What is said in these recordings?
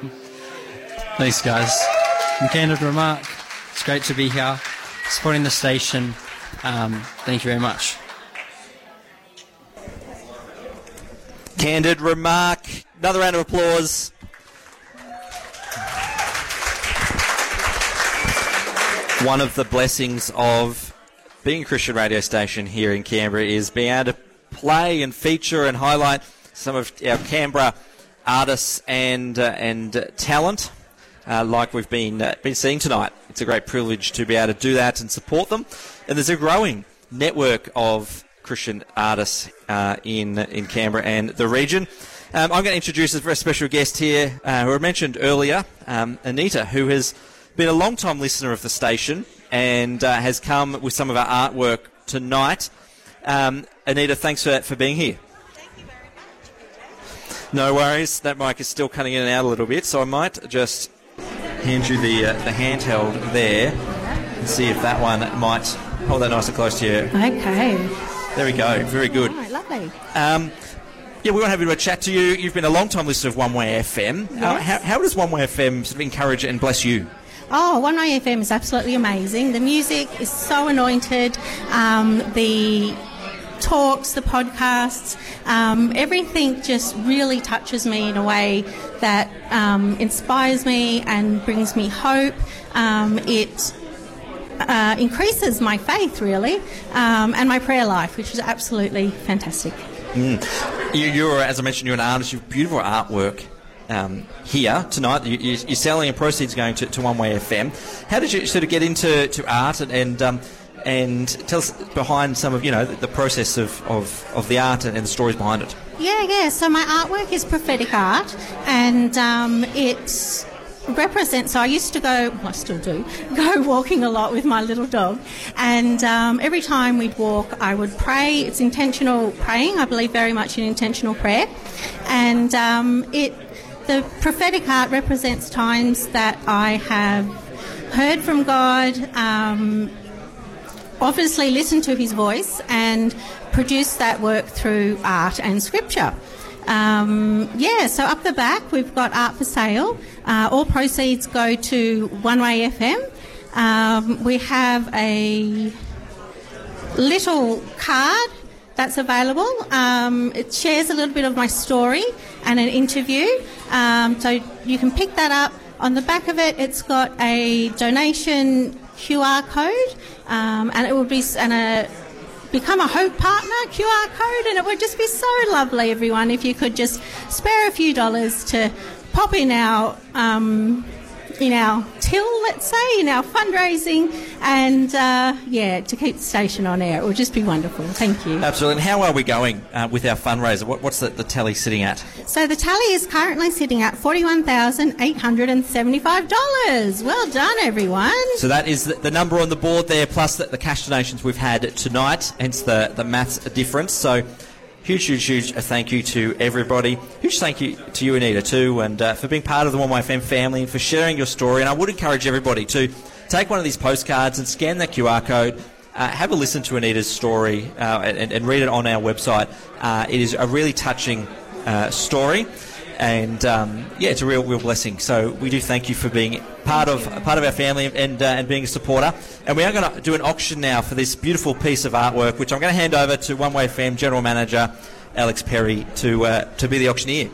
Thanks, guys. And Candid Remark, it's great to be here, supporting the station. Thank you very much. Candid Remark. Another round of applause. One of the blessings of being a Christian radio station here in Canberra is being able to play and feature and highlight some of our Canberra artists and talent, like we've been seeing tonight. It's a great privilege to be able to do that and support them. And there's a growing network of Christian artists in Canberra and the region. I'm going to introduce a very special guest here, who I mentioned earlier, Anita, who has been a long-time listener of the station and has come with some of our artwork tonight. Anita, thanks for being here. Thank you very much. No worries. That mic is still cutting in and out a little bit, so I might just hand you the handheld there and see if that one might hold that nice and close to you. Okay. There we go. Very good. All right, lovely. Yeah, we want to have a bit of a chat to you. You've been a long-time listener of One Way FM. Yes. How does One Way FM sort of encourage and bless you? Oh, One Way FM is absolutely amazing. The music is so anointed. The talks, the podcasts, everything just really touches me in a way that inspires me and brings me hope. It increases my faith, really, and my prayer life, which is absolutely fantastic. You're, as I mentioned, you're an artist. You have beautiful artwork here tonight. You're selling, and proceeds going to One Way FM. How did you sort of get into art and tell us behind some of the process of the art and the stories behind it? Yeah. So my artwork is prophetic art, and it represents. So I used to go. I still do go walking a lot with my little dog, and every time we'd walk, I would pray. It's intentional praying. I believe very much in intentional prayer, and the prophetic art represents times that I have heard from God, obviously listened to His voice, and produced that work through art and scripture. So up the back we've got art for sale. All proceeds go to One Way FM. We have a little card that's available. It shares a little bit of my story and an interview. So you can pick that up. On the back of it, it's got a donation QR code, and it will be become a Hope Partner QR code, and it would just be so lovely, everyone, if you could just spare a few dollars to pop in our till, let's say, in our fundraising, and to keep the station on air. It would just be wonderful. Thank you. Absolutely. And how are we going with our fundraiser? What's the tally sitting at? So the tally is currently sitting at $41,875. Well done, everyone. So that is the number on the board there, plus the cash donations we've had tonight, hence the maths difference. So huge thank you to everybody. Huge thank you to you, Anita, too, and for being part of the One Way FM family and for sharing your story. And I would encourage everybody to take one of these postcards and scan that QR code, have a listen to Anita's story and read it on our website. It is a really touching story, and it's a real blessing. So we do thank you for being part of our family and being a supporter. And we are going to do an auction now for this beautiful piece of artwork, which I'm going to hand over to One Way FM General Manager Alex Perry to be the auctioneer.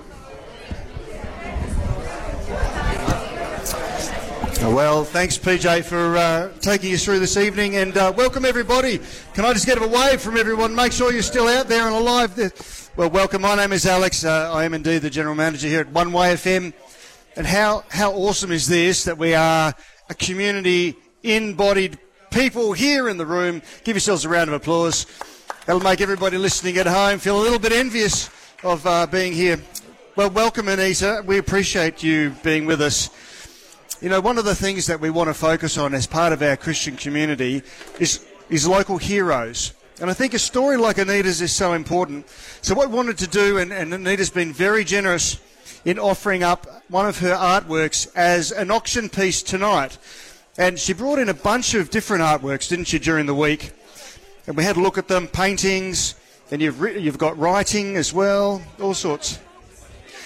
Well, thanks, PJ, for taking us through this evening, and welcome everybody. Can I just get a wave from everyone? Make sure you're still out there and alive. Well, welcome. My name is Alex. I am indeed the General Manager here at One Way FM. And how awesome is this, that we are a community embodied people here in the room. Give yourselves a round of applause. That'll make everybody listening at home feel a little bit envious of being here. Well, welcome, Anita. We appreciate you being with us. You know, one of the things that we want to focus on as part of our Christian community is local heroes. And I think a story like Anita's is so important. So what we wanted to do, and Anita's been very generous in offering up one of her artworks as an auction piece tonight. And she brought in a bunch of different artworks, didn't she, during the week? And we had a look at them, paintings, and you've got writing as well, all sorts.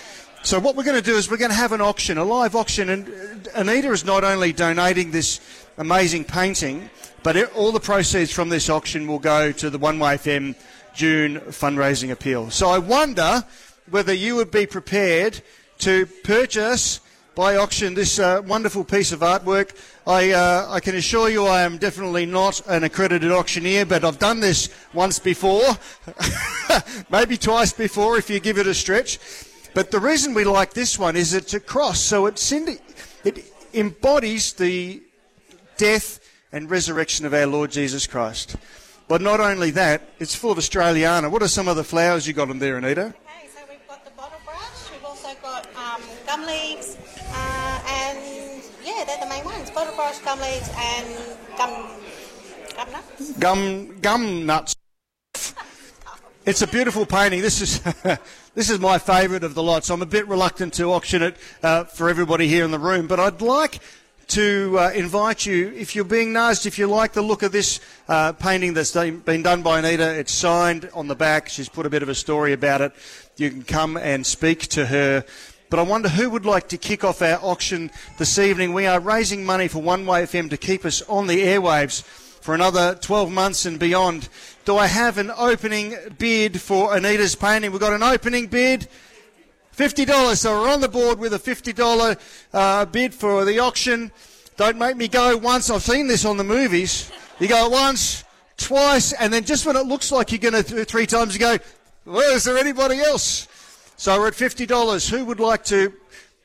So what we're going to do is we're going to have an auction, a live auction, and Anita is not only donating this amazing painting, but all the proceeds from this auction will go to the One Way FM June fundraising appeal. So I wonder whether you would be prepared to purchase by auction this wonderful piece of artwork. I can assure you I am definitely not an accredited auctioneer, but I've done this once before, maybe twice before if you give it a stretch. But the reason we like this one is it's a cross, so it embodies the death and resurrection of our Lord Jesus Christ. But not only that, it's full of Australiana. What are some of the flowers you got in there, Anita? Okay, so we've got the bottle brush, we've also got gum leaves, and yeah, they're the main ones. Bottle brush, gum leaves, and gum nuts. Gum nuts. It's a beautiful painting. This is my favourite of the lot, so I'm a bit reluctant to auction it for everybody here in the room. But I'd like to invite you, if you're being nosed, if you like the look of this painting that's been done by Anita, it's signed on the back. She's put a bit of a story about it. You can come and speak to her. But I wonder who would like to kick off our auction this evening. We are raising money for One Way FM to keep us on the airwaves for another 12 months and beyond. Do I have an opening bid for Anita's painting? We've got an opening bid, $50. So we're on the board with a $50 bid for the auction. Don't make me go once. I've seen this on the movies. You go once, twice, and then just when it looks like you're going to do it 3 times, you go, well, is there anybody else? So we're at $50. Who would like to...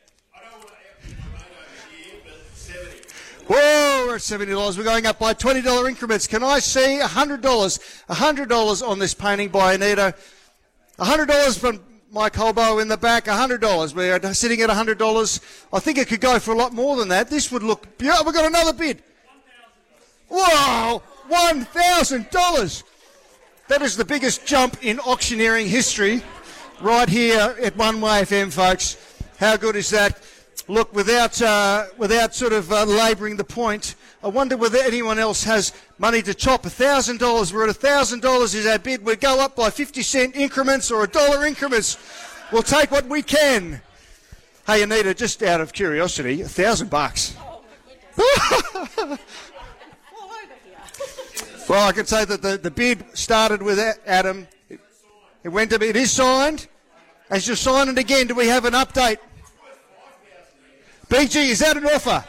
Whoa, we're at $70. We're going up by $20 increments. Can I see $100? $100 on this painting by Anita. $100 from Mike Holbo in the back. $100. We're sitting at $100. I think it could go for a lot more than that. This would look beautiful. We've got another bid. Whoa, $1,000. That is the biggest jump in auctioneering history right here at One Way FM, folks. How good is that? Look, without sort of labouring the point, I wonder whether anyone else has money to chop. $1,000. We're at $1,000 is our bid. We go up by 50-cent increments or $1 increments. We'll take what we can. Hey, Anita, just out of curiosity, $1,000. Well, I can say that the bid started with Adam. It went to. It is signed. As you sign it again, do we have an update? BG, is that an offer?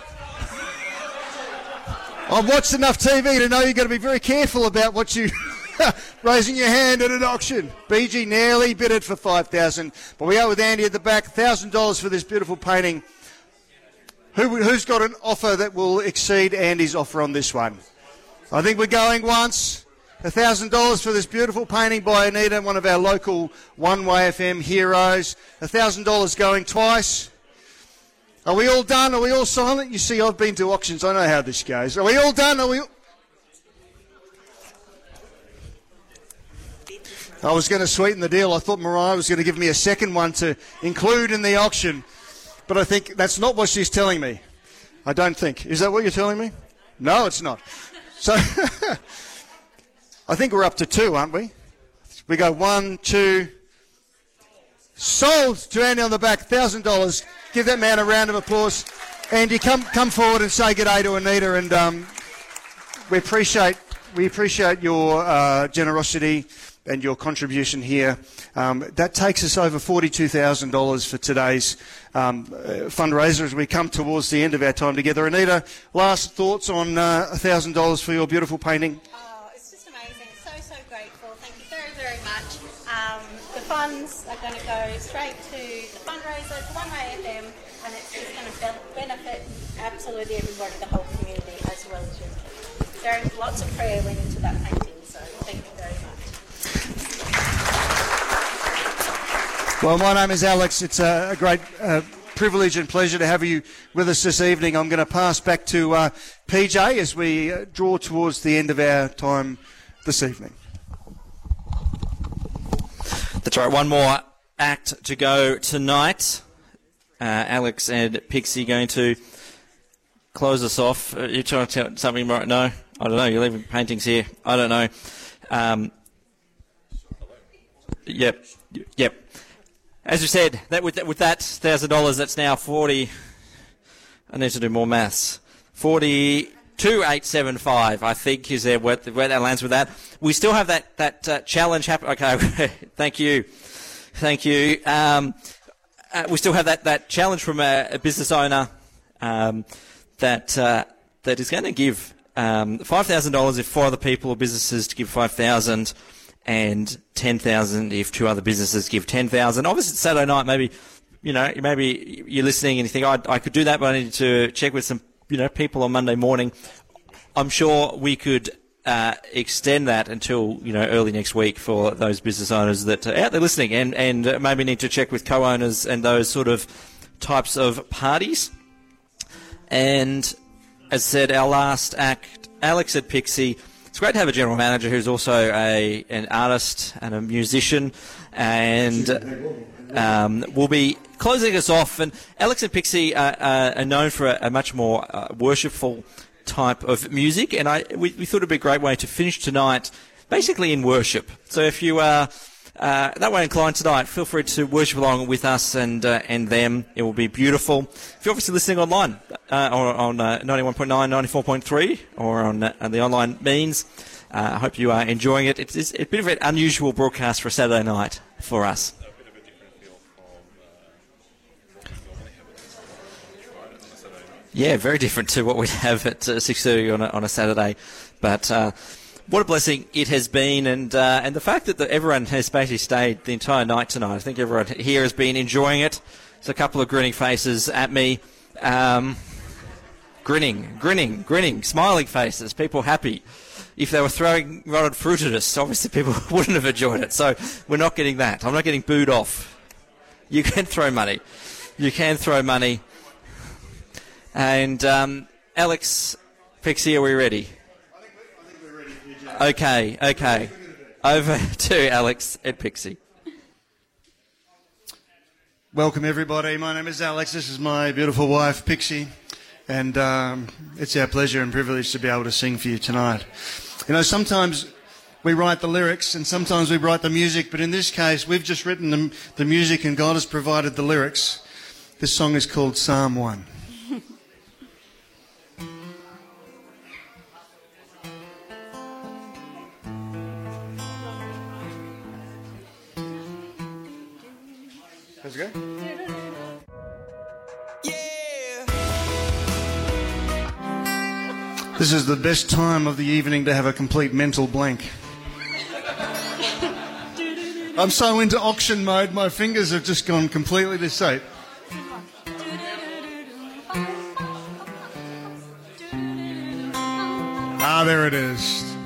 I've watched enough TV to know you've got to be very careful about what you raising your hand at an auction. BG nearly bid it for $5,000, but we are with Andy at the back. $1,000 for this beautiful painting. Who's got an offer that will exceed Andy's offer on this one? I think we're going once. $1,000 for this beautiful painting by Anita, one of our local One Way FM heroes. $1,000 going twice. Are we all done? Are we all silent? You see, I've been to auctions. I know how this goes. Are we all done? I was going to sweeten the deal. I thought Mariah was going to give me a second one to include in the auction. But I think that's not what she's telling me. I don't think. Is that what you're telling me? No, it's not. So I think we're up to 2, aren't we? We go 1, 2. Sold to Andy on the back, $1,000. Give that man a round of applause. Andy, come forward and say good day to Anita, and we appreciate your generosity and your contribution here. That takes us over $42,000 for today's fundraiser as we come towards the end of our time together. Anita, last thoughts on $1,000 for your beautiful painting? Oh, it's just amazing. So grateful. Thank you very, very much. The funds are going to go straight to the fundraiser, to One Way FM, and it's just going to benefit absolutely everybody, the whole community, as well as your kids. There's lots of prayer went into that painting, so thank you very much. Well, my name is Alex. It's a great privilege and pleasure to have you with us this evening. I'm going to pass back to PJ as we draw towards the end of our time this evening. That's right, one more act to go tonight. Alex and Pixie going to close us off. You're trying to tell something right now? I don't know, you're leaving paintings here. I don't know. Yep. As we said, that with that $1,000, that's now 40. I need to do more maths. 42,875, I think, is where that lands with that. We still have that challenge happen. Okay, thank you. We still have that challenge from a business owner that is going to give $5,000 if 4 other people or businesses to give $5,000, and $10,000 if 2 other businesses give $10,000. Obviously, it's Saturday night. Maybe you're listening and you think, I could do that, but I need to check with some people on Monday morning. I'm sure we could extend that until early next week for those business owners that are out there listening, and maybe need to check with co-owners and those sort of types of parties. And as I said, our last act, Alex at Pixie. It's great to have a general manager who's also an artist and a musician, and we'll be closing us off. And Alex and Pixie are known for a much more worshipful type of music, and we thought it'd be a great way to finish tonight basically in worship. So if you are that way inclined tonight, feel free to worship along with us and them. It will be beautiful. If you're obviously listening online or on 91.9, 94.3, or on the online means, I hope you are enjoying it. It's a bit of an unusual broadcast for a Saturday night for us. Yeah, very different to what we have at 6:30 on a Saturday. But what a blessing it has been, and the fact that everyone has basically stayed the entire night tonight. I think everyone here has been enjoying it. There's a couple of grinning faces at me. Grinning, smiling faces, people happy. If they were throwing rotten fruit at us, obviously people wouldn't have enjoyed it. So we're not getting that. I'm not getting booed off. You can throw money. And Alex, Pixie, are we ready? I think we're ready, PJ. Okay. Over to Alex at Pixie. Welcome, everybody. My name is Alex. This is my beautiful wife, Pixie. And it's our pleasure and privilege to be able to sing for you tonight. Sometimes we write the lyrics and sometimes we write the music, but in this case, we've just written the music and God has provided the lyrics. This song is called Psalm 1. Let's go. This is the best time of the evening to have a complete mental blank. I'm so into auction mode, my fingers have just gone completely to shape. There it is.